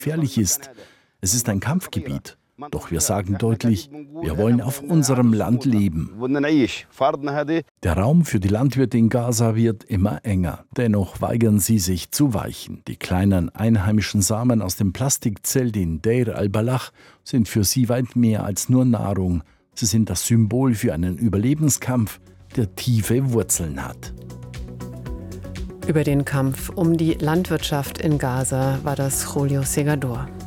gefährlich ist. Es ist ein Kampfgebiet. Doch wir sagen deutlich, wir wollen auf unserem Land leben. Der Raum für die Landwirte in Gaza wird immer enger. Dennoch weigern sie sich zu weichen. Die kleinen einheimischen Samen aus dem Plastikzelt in Deir al-Balach sind für sie weit mehr als nur Nahrung. Sie sind das Symbol für einen Überlebenskampf, der tiefe Wurzeln hat. Über den Kampf um die Landwirtschaft in Gaza war das Julio Segador.